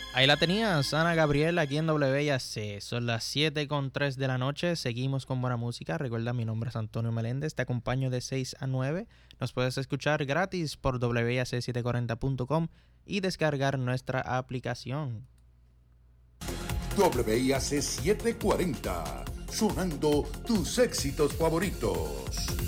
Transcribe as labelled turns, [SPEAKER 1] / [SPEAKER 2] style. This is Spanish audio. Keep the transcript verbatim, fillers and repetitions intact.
[SPEAKER 1] Ahí la tenías, Ana Gabriel, aquí en W I A C. Son las siete con tres de la noche. Seguimos con buena música. Recuerda, mi nombre es Antonio Meléndez. Te acompaño de seis a nueve. Nos puedes escuchar gratis por w i a c setecientos cuarenta punto com y descargar nuestra aplicación.
[SPEAKER 2] W I A C setecientos cuarenta, sonando tus éxitos favoritos.